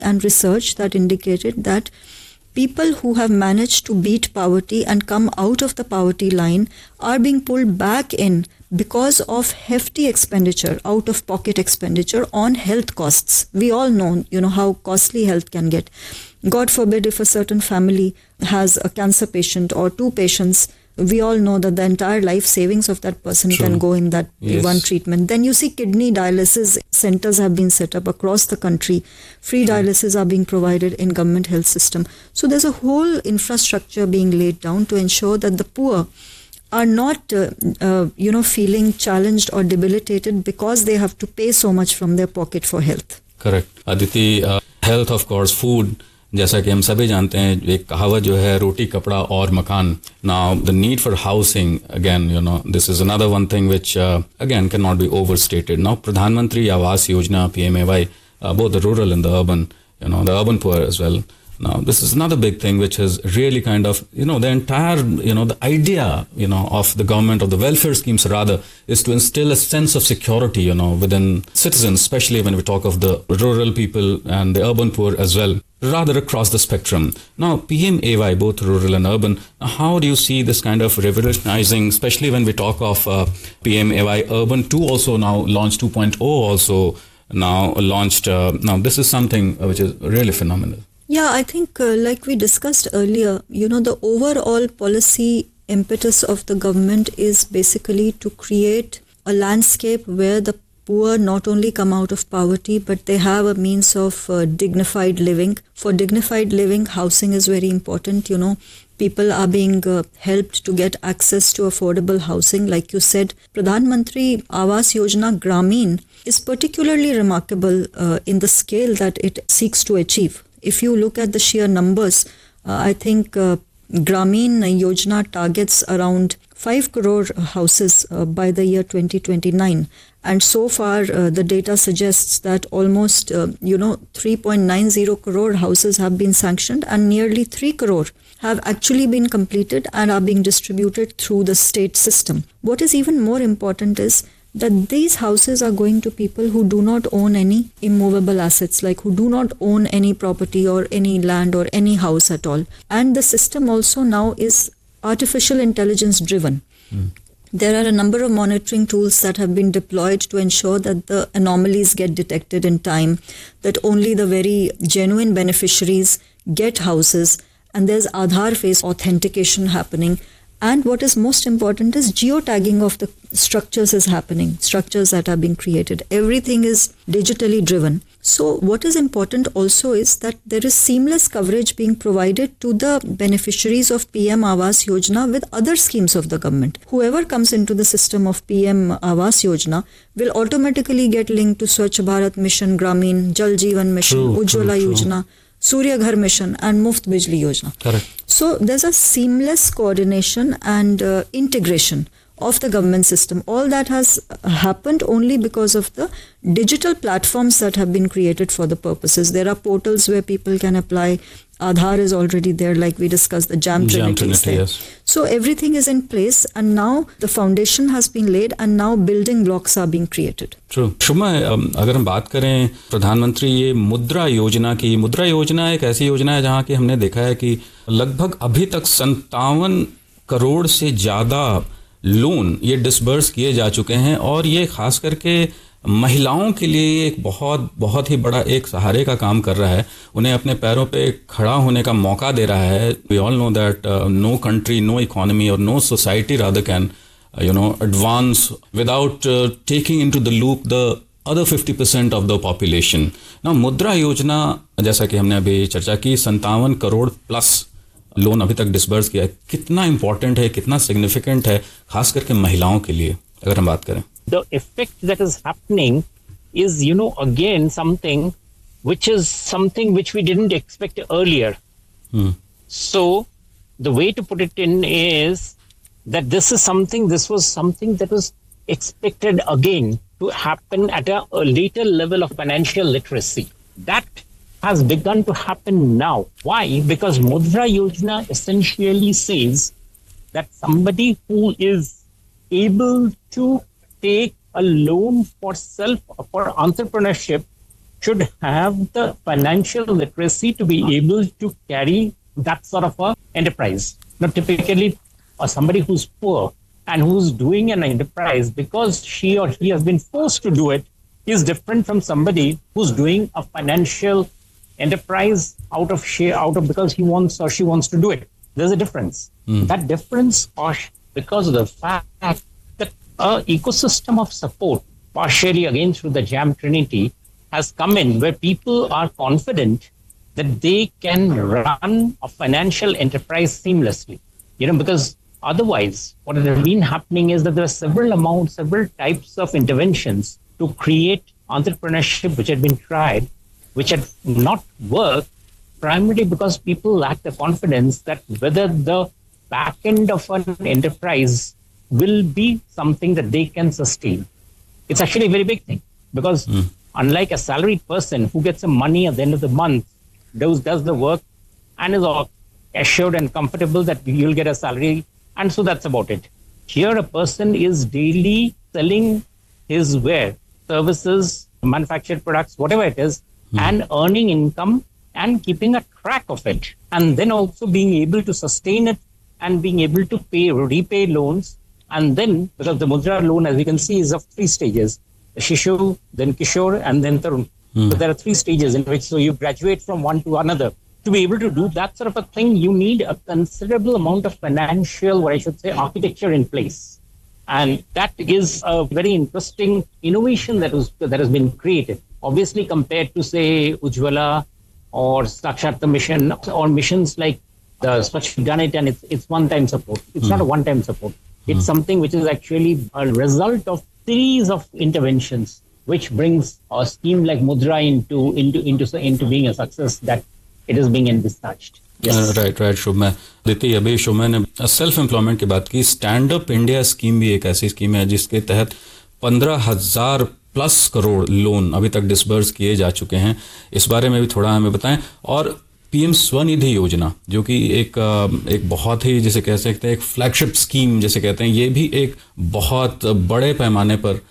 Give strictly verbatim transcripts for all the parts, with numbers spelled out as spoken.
and research that indicated that people who have managed to beat poverty and come out of the poverty line are being pulled back in because of hefty expenditure, out-of-pocket expenditure on health costs. We all know, you know, how costly health can get. God forbid if a certain family has a cancer patient or two patients, we all know that the entire life savings of that person True. Can go in that yes. one treatment. Then you see kidney dialysis centers have been set up across the country. Free True. Dialysis are being provided in government health system. So there's a whole infrastructure being laid down to ensure that the poor are not, uh, uh, you know, feeling challenged or debilitated because they have to pay so much from their pocket for health. Correct. Aditi, uh, health, of course, food. जैसा कि हम सभी जानते हैं एक कहावत जो है रोटी कपड़ा और मकान. Now the need for housing, again, you know, this is another one thing which uh, again cannot be overstated. Now Pradhan Mantri Awas Yojana, P M A Y, uh, both the rural and the urban, you know, the urban poor as well. Now this is another big thing which has really kind of, you know, the entire, you know, the idea, you know, of the government, of the welfare schemes rather, is to instill a sense of security, you know, within citizens, especially when we talk of the rural people and the urban poor as well, rather across the spectrum. Now, P M A Y, both rural and urban, how do you see this kind of revolutionizing, especially when we talk of uh, P M A Y Urban two also now launched two point oh also now launched. Uh, now, this is something which is really phenomenal. Yeah, I think uh, like we discussed earlier, you know, the overall policy impetus of the government is basically to create a landscape where the poor not only come out of poverty, but they have a means of uh, dignified living. For dignified living, housing is very important. You know, people are being uh, helped to get access to affordable housing. Like you said, Pradhan Mantri Awas Yojana Gramin is particularly remarkable uh, in the scale that it seeks to achieve. If you look at the sheer numbers, uh, I think uh, Gramin Yojana targets around five crore houses uh, by the year twenty twenty-nine. And so far, uh, the data suggests that almost, uh, you know, three point nine zero crore houses have been sanctioned and nearly three crore have actually been completed and are being distributed through the state system. What is even more important is that these houses are going to people who do not own any immovable assets, like who do not own any property or any land or any house at all. And the system also now is artificial intelligence driven. Mm. There are a number of monitoring tools that have been deployed to ensure that the anomalies get detected in time, that only the very genuine beneficiaries get houses, and there's Aadhaar face authentication happening. And what is most important is geotagging of the structures is happening, structures that are being created. Everything is digitally driven. So what is important also is that there is seamless coverage being provided to the beneficiaries of P M Awas Yojana with other schemes of the government. Whoever comes into the system of P M Awas Yojana will automatically get linked to Swachh Bharat Mission, Gramin, Jal Jeevan Mission, true, Ujjwala true, Yojana, true. Surya Ghar Mission and Muft Bijli Yojana. Correct. So there's a seamless coordination and uh, integration of the government system. All that has happened only because of the digital platforms that have been created for the purposes. There are portals where people can apply. Aadhaar is already there, like we discussed, the Jam Trinity is there. Yes. So everything is in place, and now the foundation has been laid and now building blocks are being created. True. शुमा, अगर हम बात करें प्रधानमंत्री ये मुद्रा योजना की, मुद्रा योजना एक ऐसी योजना है जहाँ की हमने देखा है कि लगभग अभी तक संतावन करोड़ से ज़्यादा लोन ये डिसबर्स किए जा चुके हैं, और ये खास करके महिलाओं के लिए एक बहुत बहुत ही बड़ा एक सहारे का काम कर रहा है. उन्हें अपने पैरों पे खड़ा होने का मौका दे रहा है. We all know that no country, no economy और no society rather can you know advance without taking into the loop the other fifty percent of the population. ना मुद्रा योजना, जैसा कि हमने अभी चर्चा की, संतावन करोड़ प्लस लोन अभी तक डिसबर्स किया है. कितना इम्पोर्टेंट है, कितना सिग्निफिकेंट है खास करके महिलाओं के लिए अगर हम बात करें? The effect that is happening is, you know, again, something which is something which we didn't expect earlier. Hmm. So the way to put it in is that this is something, this was something that was expected again to happen at a, a later level of financial literacy. That has begun to happen now. Why? Because Mudra Yojana essentially says that somebody who is able to take a loan for self, for entrepreneurship, should have the financial literacy to be able to carry that sort of a enterprise. Now, typically, or somebody who's poor and who's doing an enterprise because she or he has been forced to do it is different from somebody who's doing a financial enterprise out of share, out of because he wants or she wants to do it. There's a difference. Mm. That difference, because of the fact that an ecosystem of support, partially again through the JAM Trinity, has come in where people are confident that they can run a financial enterprise seamlessly. You know, because otherwise, what has been happening is that there are several amounts, several types of interventions to create entrepreneurship which had been tried, which had not worked, primarily because people lack the confidence that whether the back end of an enterprise will be something that they can sustain. It's actually a very big thing because mm. unlike a salaried person who gets some money at the end of the month, does, does the work and is assured and comfortable that you'll get a salary, and so that's about it. Here a person is daily selling his ware, services, manufactured products, whatever it is, mm. and earning income and keeping a track of it, and then also being able to sustain it and being able to pay, repay loans. And then, because the Mudra loan, as we can see, is of three stages: Shishu, then Kishore, and then Tarun. Mm. So there are three stages in which so you graduate from one to another. To be able to do that sort of a thing, you need a considerable amount of financial, what I should say, architecture in place. And that is a very interesting innovation that was that has been created. Obviously, compared to, say, Ujjwala or Sakshat Mission or missions like the Swachh Ganit, and it's, it's one-time support. It's mm. not a one-time support. It's mm. something which is actually a result of series of interventions, which brings a scheme like Mudra into into into into being a success that it is being envisaged. Yes. Right right शुभ में दीदी अभी शुभ ने self employment की बात की. Stand up India scheme भी एक ऐसी स्कीम है जिसके तहत पंद्रह हजार प्लस करोड़ लोन अभी तक डिसबर्स किए जा चुके हैं. इस बारे में भी थोड़ा हमें बताएं. और पीएम स्वनिधि योजना जो कि एक एक बहुत ही जिसे कह सकते हैं एक फ्लैगशिप स्कीम जिसे कहते हैं, ये भी एक बहुत बड़े पैमाने पर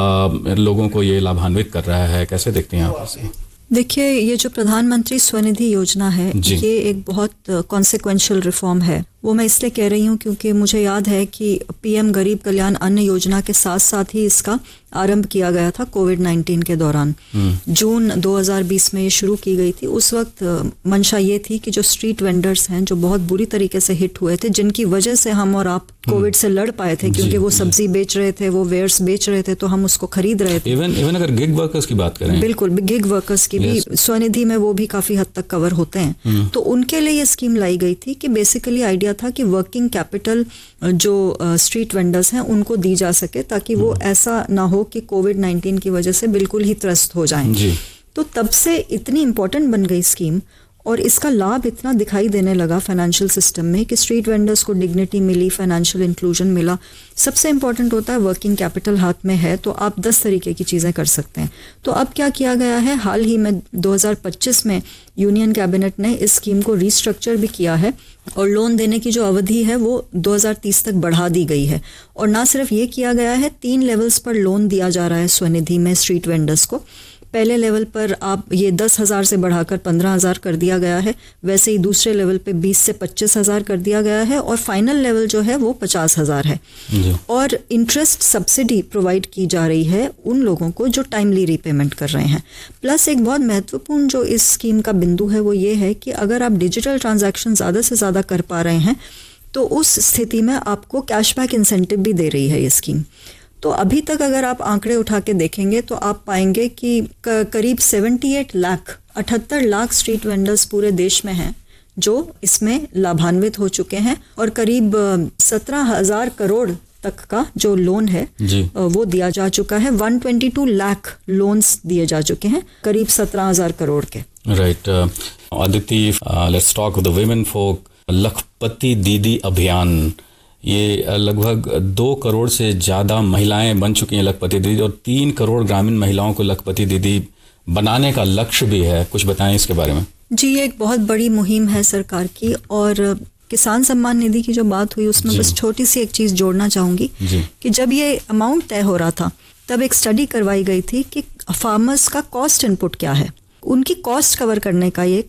आ, लोगों को ये लाभान्वित कर रहा है. कैसे देखते हैं आप इसे? देखिए, ये जो प्रधानमंत्री स्वनिधि योजना है ये एक बहुत कॉन्सिक्वेंशियल रिफॉर्म है. वो मैं इसलिए कह रही हूँ क्योंकि मुझे याद है कि पीएम गरीब कल्याण अन्न योजना के साथ साथ ही इसका आरंभ किया गया था कोविड नाइन्टीन के दौरान. जून दो हज़ार बीस में ये शुरू की गई थी. उस वक्त मंशा ये थी कि जो स्ट्रीट वेंडर्स हैं जो बहुत बुरी तरीके से हिट हुए थे, जिनकी वजह से हम और आप कोविड से लड़ पाए थे क्योंकि वो सब्जी बेच रहे थे, वो वेयर्स बेच रहे थे, तो हम उसको खरीद रहे थे. इवन इवन अगर गिग वर्कर्स की बात करें, बिल्कुल गिग वर्कर्स की भी स्वनिधि में वो भी काफी हद तक कवर होते हैं. तो उनके लिए ये स्कीम लाई गई थी कि बेसिकली आइडिया था कि वर्किंग कैपिटल जो स्ट्रीट वेंडर्स हैं उनको दी जा सके ताकि वो ऐसा ना हो कि कोविड नाइन्टीन की वजह से बिल्कुल ही त्रस्त हो जाएं. तो तब से इतनी इम्पोर्टेंट बन गई स्कीम और इसका लाभ इतना दिखाई देने लगा फाइनेंशियल सिस्टम में कि स्ट्रीट वेंडर्स को डिग्निटी मिली, फाइनेंशियल इंक्लूजन मिला. सबसे इम्पोर्टेंट होता है वर्किंग कैपिटल हाथ में है तो आप दस तरीके की चीज़ें कर सकते हैं. तो अब क्या किया गया है, हाल ही में दो हज़ार पच्चीस में यूनियन कैबिनेट ने इस स्कीम को रीस्ट्रक्चर भी किया है और लोन देने की जो अवधि है वो दो हज़ार तीस तक बढ़ा दी गई है. और ना सिर्फ ये किया गया है, तीन लेवल्स पर लोन दिया जा रहा है स्वनिधि में स्ट्रीट वेंडर्स को. पहले लेवल पर आप ये दस हज़ार से बढ़ाकर पंद्रह हज़ार कर दिया गया है. वैसे ही दूसरे लेवल पे बीस से पच्चीस हज़ार कर दिया गया है और फाइनल लेवल जो है वो पचास हज़ार है. और इंटरेस्ट सब्सिडी प्रोवाइड की जा रही है उन लोगों को जो टाइमली रीपेमेंट कर रहे हैं. प्लस एक बहुत महत्वपूर्ण जो इस स्कीम का बिंदु है वो ये है कि अगर आप डिजिटल ट्रांजैक्शन ज़्यादा से ज़्यादा कर पा रहे हैं तो उस स्थिति में आपको कैशबैक इंसेंटिव भी दे रही है ये स्कीम. तो अभी तक अगर आप आंकड़े उठा के देखेंगे तो आप पाएंगे कि करीब अठहत्तर लाख अठहत्तर लाख स्ट्रीट वेंडर्स पूरे देश में हैं जो इसमें लाभान्वित हो चुके हैं और करीब सत्रह हजार करोड़ तक का जो लोन है वो दिया जा चुका है. एक सौ बाईस लाख लोन्स दिए जा चुके हैं करीब सत्रह हजार करोड़ के. Right Aditi, let's talk the women फोक. लखपति दीदी अभियान, ये लगभग दो करोड़ से ज़्यादा महिलाएं बन चुकी हैं लखपति दीदी और तीन करोड़ ग्रामीण महिलाओं को लखपति दीदी बनाने का लक्ष्य भी है. कुछ बताएं इसके बारे में. जी, ये एक बहुत बड़ी मुहिम है सरकार की. और किसान सम्मान निधि की जो बात हुई उसमें बस छोटी सी एक चीज़ जोड़ना चाहूँगी कि जब ये अमाउंट तय हो रहा था तब एक स्टडी करवाई गई थी कि फार्मर्स का कॉस्ट इनपुट क्या है, उनकी कॉस्ट कवर करने का ये